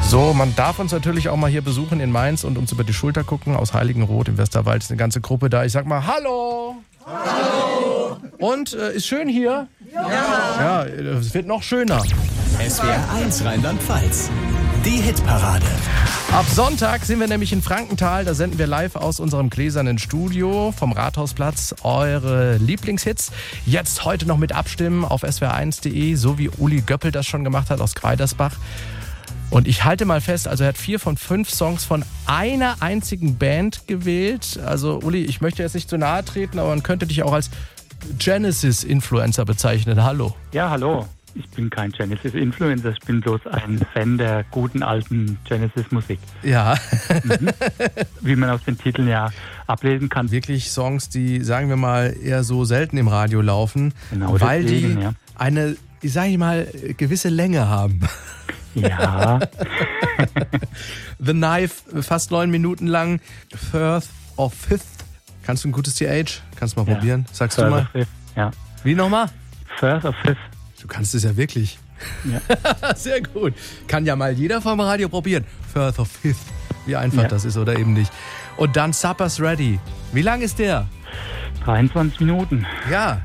So, man darf uns natürlich auch mal hier besuchen in Mainz und uns über die Schulter gucken. Aus Heiligenroth im Westerwald ist eine ganze Gruppe da. Ich sag mal Hallo! Hallo! Und, ist schön hier? Ja, es wird noch schöner. SWR 1 Rheinland-Pfalz. Die Hitparade. Ab Sonntag sind wir nämlich in Frankenthal. Da senden wir live aus unserem gläsernen Studio vom Rathausplatz eure Lieblingshits. Jetzt heute noch mit abstimmen auf swr1.de, so wie Uli Göppel das schon gemacht hat aus Greidersbach. Und ich halte mal fest, also er hat 4 von 5 Songs von einer einzigen Band gewählt. Also Uli, ich möchte jetzt nicht zu nahe treten, aber man könnte dich auch als Genesis-Influencer bezeichnen. Hallo. Ja, hallo. Ich bin kein Genesis-Influencer, ich bin bloß ein Fan der guten alten Genesis-Musik. Ja. Wie man aus den Titeln ja ablesen kann. Wirklich Songs, die, sagen wir mal, eher so selten im Radio laufen, Genau, weil deswegen, die eine, sag ich mal, gewisse Länge haben. Ja. The Knife, fast 9 Minuten lang. Firth or Fifth. Kannst du ein gutes TH? Kannst du mal probieren? Sagst Firth du mal? or Fifth, ja. Wie nochmal? Firth or Fifth. Du kannst es ja wirklich. Ja. Sehr gut. Kann ja mal jeder vom Radio probieren. Firth or Fifth. Wie einfach das ist oder eben nicht. Und dann Supper's Ready. Wie lang ist der? 23 Minuten. Ja.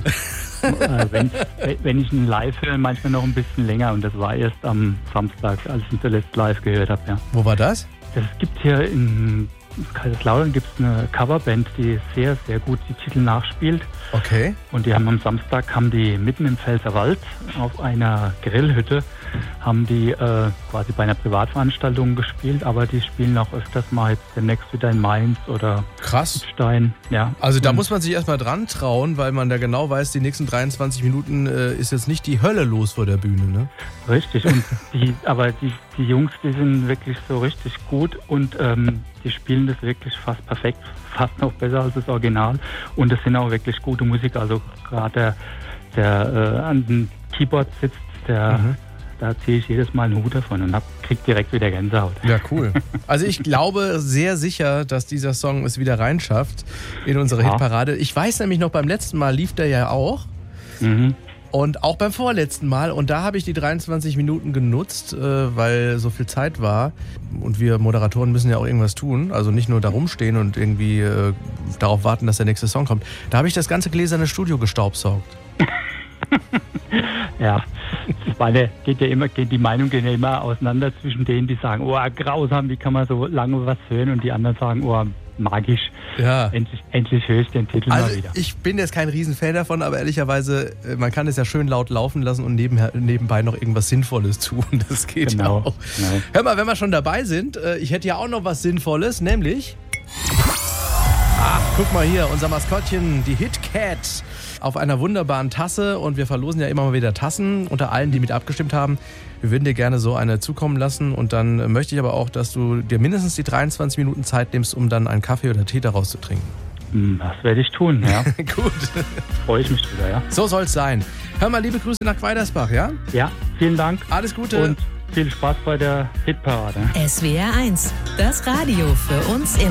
Wenn ich ihn live höre, manchmal noch ein bisschen länger. Und das war erst am Samstag, als ich ihn zuletzt live gehört habe. Ja. Wo war das? Es gibt hier in Kaiserslautern eine Coverband, die sehr, sehr gut die Titel nachspielt. Okay. Und die haben am Samstag, mitten im Pfälzerwald auf einer Grillhütte, haben die quasi bei einer Privatveranstaltung gespielt, aber die spielen auch öfters mal jetzt demnächst wieder in Mainz oder Stein. Ja. Also da muss man sich erstmal dran trauen, weil man da genau weiß, die nächsten 23 Minuten ist jetzt nicht die Hölle los vor der Bühne, ne? Richtig. Und die Jungs, die sind wirklich so richtig gut und die spielen das wirklich fast perfekt, fast noch besser als das Original. Und das sind auch wirklich gute Musiker. Also gerade der an dem Keyboard sitzt, da ziehe ich jedes Mal einen Hut davon und krieg direkt wieder Gänsehaut. Ja, cool. Also ich glaube sehr sicher, dass dieser Song es wieder reinschafft in unsere Hitparade. Ich weiß nämlich noch, beim letzten Mal lief der ja auch. Mhm. Und auch beim vorletzten Mal. Und da habe ich die 23 Minuten genutzt, weil so viel Zeit war. Und wir Moderatoren müssen ja auch irgendwas tun. Also nicht nur da rumstehen und irgendwie darauf warten, dass der nächste Song kommt. Da habe ich das ganze gläserne Studio gestaubsaugt. Ja, die Meinungen gehen ja immer auseinander zwischen denen, die sagen, oh, grausam, wie kann man so lange was hören? Und die anderen sagen, oh, magisch. Ja. Endlich höre ich den Titel mal wieder. Ich bin jetzt kein Riesenfan davon, aber ehrlicherweise, man kann es ja schön laut laufen lassen und nebenbei noch irgendwas Sinnvolles tun. Das geht ja auch. Genau. Hör mal, wenn wir schon dabei sind, ich hätte ja auch noch was Sinnvolles, nämlich... Ach, guck mal hier, unser Maskottchen, die HitCat, auf einer wunderbaren Tasse. Und wir verlosen ja immer mal wieder Tassen unter allen, die mit abgestimmt haben. Wir würden dir gerne so eine zukommen lassen. Und dann möchte ich aber auch, dass du dir mindestens die 23 Minuten Zeit nimmst, um dann einen Kaffee oder Tee daraus zu trinken. Das werde ich tun, ja. Gut. Freue ich mich drüber, ja. So soll es sein. Hör mal, liebe Grüße nach Greidersbach, ja? Ja, vielen Dank. Alles Gute. Und viel Spaß bei der Hitparade. SWR 1, das Radio für uns in